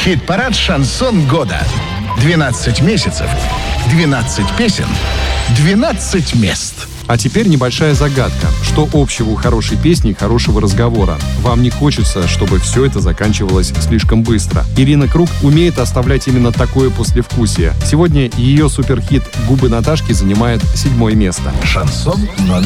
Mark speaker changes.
Speaker 1: Хит-парад «Шансон года». 12 месяцев, 12 песен, 12 мест.
Speaker 2: А теперь небольшая загадка. Что общего у хорошей песни и хорошего разговора? Вам не хочется, чтобы все это заканчивалось слишком быстро. Ирина Круг умеет оставлять именно такое послевкусие. Сегодня ее суперхит «Губы Наташки» занимает 7-е место.
Speaker 1: Шансон номер